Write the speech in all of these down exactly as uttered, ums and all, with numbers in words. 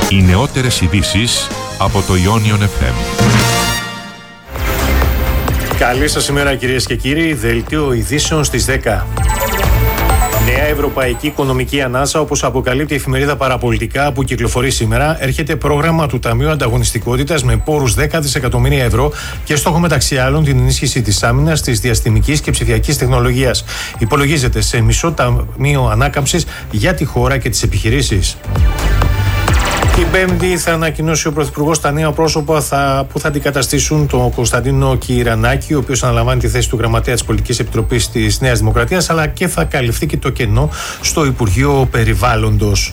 Οι νεότερες ειδήσεις από το Ionion εφ εμ. Καλή σας ημέρα κυρίες και κύριοι, δελτίο ειδήσεων στις δέκα. Νέα Ευρωπαϊκή Οικονομική Ανάσα, όπως αποκαλύπτει η εφημερίδα Παραπολιτικά που κυκλοφορεί σήμερα, έρχεται πρόγραμμα του Ταμείου Ανταγωνιστικότητας με πόρους δέκα δισεκατομμύρια ευρώ και στόχο μεταξύ άλλων την ενίσχυση της άμυνας, της διαστημικής και ψηφιακής τεχνολογίας. Υπολογίζεται σε μισό ταμείο ανάκαμψης για τη χώρα και τις επιχειρήσεις. Την Πέμπτη θα ανακοινώσει ο Πρωθυπουργός τα νέα πρόσωπα θα, που θα αντικαταστήσουν τον Κωνσταντίνο Κυρανάκη, ο οποίος αναλαμβάνει τη θέση του Γραμματέα της Πολιτικής Επιτροπής της Νέας Δημοκρατίας, αλλά και θα καλυφθεί και το κενό στο Υπουργείο Περιβάλλοντος.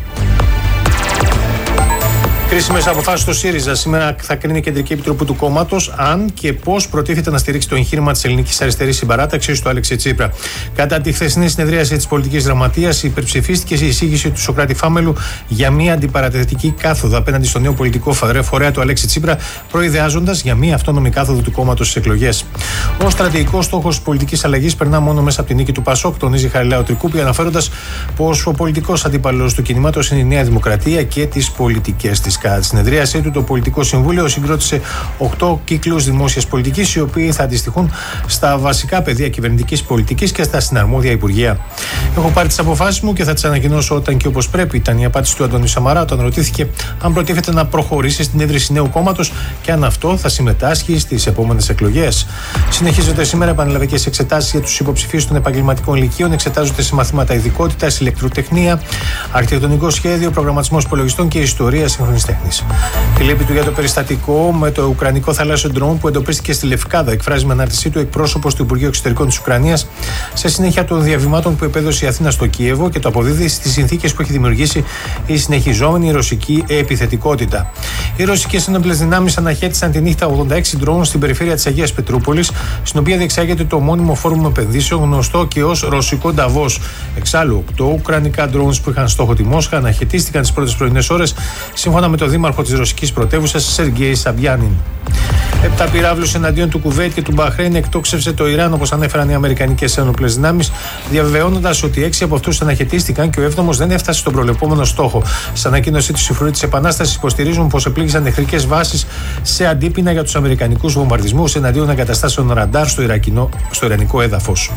Κρίσιμες αποφάσεις στο ΣΥΡΙΖΑ. Σήμερα θα κρίνει η Κεντρική Επιτροπή του κόμματος αν και πώς προτίθεται να στηρίξει το εγχείρημα της ελληνικής αριστερής συμπαράταξης του Αλέξη Τσίπρα. Κατά τη χθεσινή συνεδρίαση της Πολιτικής Γραμματείας, υπερψηφίστηκε η εισήγηση του Σωκράτη Φάμελου για μια αντιπαρατεθετική κάθοδο απέναντι στο νέο πολιτικό φορέα του Αλέξη Τσίπρα, προειδεάζοντας για μια αυτόνομη κάθοδο του κόμματος στις εκλογές. Ο στρατηγικός στόχος της πολιτικής αλλαγής περνά μόνο μέσα από την νίκη του Πασόκ, τονίζει Χαριλάου Τρικούπη, αναφέροντας πως ο πολιτικός αντίπαλος του κινήματος είναι η Νέα Δημοκρατία και τις πολιτικές της. Κατά τη συνεδρίασή του, το Πολιτικό Συμβούλιο συγκρότησε οκτώ κύκλους δημόσιας πολιτικής, οι οποίοι θα αντιστοιχούν στα βασικά πεδία κυβερνητικής πολιτικής και στα συναρμόδια υπουργεία. Έχω πάρει τις αποφάσεις μου και θα τις ανακοινώσω όταν και όπως πρέπει, ήταν η απάντηση του Αντώνη Σαμαρά όταν ρωτήθηκε αν προτίθεται να προχωρήσει στην ίδρυση νέου κόμματος και αν αυτό θα συμμετάσχει στις επόμενες εκλογές. Συνεχίζονται σήμερα πανελλαδικές εξετάσεις για τους υποψηφίους των επαγγελματικών λυκείων, εξετάζονται σε μαθήματα ειδικότητας, ηλεκτροτεχνία, αρχιτεκτονικό σχέδιο, προγραμματισμός υπολογιστών και ιστορία σύγχρονης τέχνης. Τη λύπη του για το περιστατικό με το ουκρανικό θαλάσσιο ντρόουν που εντοπίστηκε στη Λευκάδα, εκφράζει με ανάρτησή του εκπρόσωπος του Υπουργείου Εξωτερικών της Ουκρανίας σε συνέχεια των διαβημάτων που επέδωσε η Αθήνα στο Κίεβο και το αποδίδει στις συνθήκες που έχει δημιουργήσει η συνεχιζόμενη ρωσική επιθετικότητα. Οι ρωσικές ενόπλες δυνάμεις αναχέτησαν τη νύχτα ογδόντα έξι ντρόουν στην περιφέρεια της Αγίας Πετρούπολης, στην οποία διεξάγεται το μόνιμο φόρουμ επενδύσεων γνωστό και ως Ρωσικό Νταβός. Εξάλλου, οκτώ ουκρανικά ντρόουν που είχαν στόχο τη Μόσχα αναχαιτίστηκαν τις πρώτες πρωινές ώρες, σύμφωνα με το δήμαρχο της ρωσικής πρωτεύουσας Σεργέη Σαμπιάνιν. Επτά πυράβλους εναντίον του Κουβέιτ και του Μπαχρέιν εκτόξευσε το Ιράν, όπως ανέφεραν οι αμερικανικές ένοπλες δυνάμεις, διαβεβαιώνοντας ότι έξι από αυτούς αναχαιτίστηκαν και ο έβδομος δεν έφτασε στον προβλεπόμενο στόχο. Σε ανακοίνωσή του, οι φρουροί της Επανάστασης υποστηρίζουν πως επλήγησαν εχθρικές βάσεις σε αντίπεινα για τους αμερικανικούς βομβαρδισμούς εναντίον εγκαταστάσεων ραντάρ στο, Ιρακινό, στο ιρανικό έδαφος.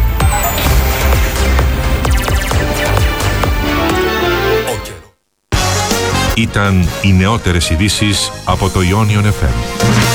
Ήταν οι νεότερες ειδήσεις από το Ionion εφ εμ.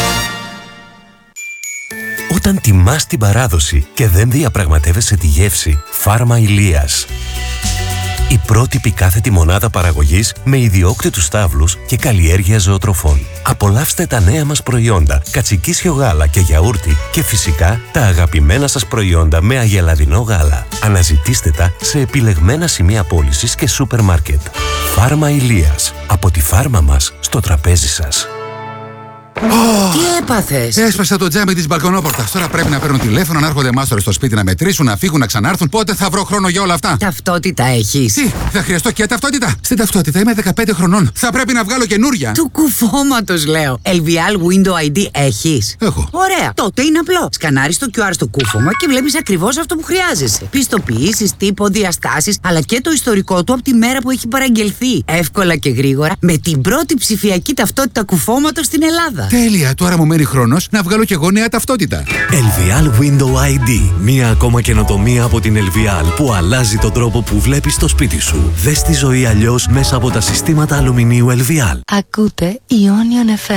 Όταν τιμάς την παράδοση και δεν διαπραγματεύεσαι τη γεύση, Φάρμα Ηλίας. Η πρότυπη κάθετη μονάδα παραγωγής με ιδιόκτητους στάβλους και καλλιέργεια ζωοτροφών. Απολαύστε τα νέα μας προϊόντα, κατσικίσιο γάλα και γιαούρτι και φυσικά τα αγαπημένα σας προϊόντα με αγελαδινό γάλα. Αναζητήστε τα σε επιλεγμένα σημεία πώλησης και σούπερ μάρκετ. Φάρμα Ηλίας. Από τη φάρμα μας στο τραπέζι σας. Oh, τι έπαθες? Έσπασα το τζάμι της μπαλκονόπορτας. Τώρα πρέπει να παίρνουν τηλέφωνο, να έρχονται μάστορες στο σπίτι να μετρήσουν, να φύγουν, να ξανάρθουν. Πότε θα βρω χρόνο για όλα αυτά? Ταυτότητα έχεις? Τι, θα χρειαστώ και ταυτότητα? Στην ταυτότητα είμαι δεκαπέντε χρονών. Θα πρέπει να βγάλω καινούρια. Του κουφώματος λέω. ελ βι ελ Window άι ντι έχεις? Έχω. Ωραία. Τότε είναι απλό. Σκανάρεις το κιου αρ στο κούφωμα και βλέπεις ακριβώς αυτό που χρειάζεσαι. Πιστοποιήσεις, τύπο, διαστάσεις, αλλά και το ιστορικό του από τη μέρα που έχει παραγγελθεί. Εύκολα και γρήγορα με την πρώτη ψηφιακή ταυτότητα κουφώματος στην Ελλάδα. Τέλεια, τώρα μου μένει χρόνος να βγάλω και εγώ νέα ταυτότητα. ελ βι ελ Window άι ντι. Μία ακόμα καινοτομία από την ελ βι ελ που αλλάζει τον τρόπο που βλέπεις το σπίτι σου. Δες τη ζωή αλλιώς μέσα από τα συστήματα αλουμινίου ελ βι ελ. Ακούτε Ionion εφ εμ.